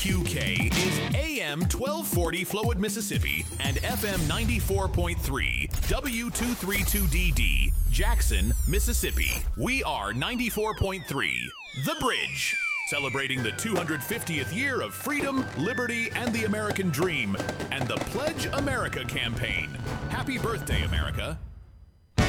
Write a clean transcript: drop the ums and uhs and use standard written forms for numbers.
WQK is AM 1240 Flowood, Mississippi, and FM 94.3 W232DD Jackson, Mississippi. We are 94.3 The Bridge, celebrating the 250th year of freedom, liberty, and the American dream, and the Pledge America campaign. Happy birthday, America.